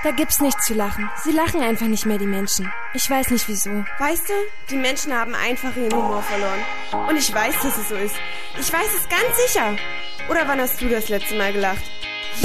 Da gibt's nichts zu lachen. Sie lachen einfach nicht mehr, die Menschen. Ich weiß nicht wieso. Weißt du, die Menschen haben einfach ihren Humor verloren. Und ich weiß, dass es so ist. Ich weiß es ganz sicher. Oder wann hast du das letzte Mal gelacht?